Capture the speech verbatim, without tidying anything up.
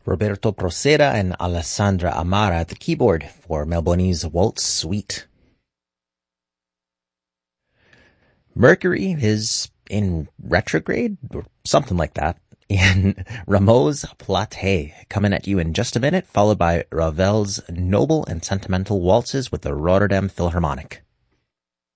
Roberto Procera and Alessandra Amara at the keyboard for Melboni's Waltz Suite. Mercury is in retrograde, or something like that, in Rameau's Platée, coming at you in just a minute, followed by Ravel's noble and sentimental waltzes with the Rotterdam Philharmonic.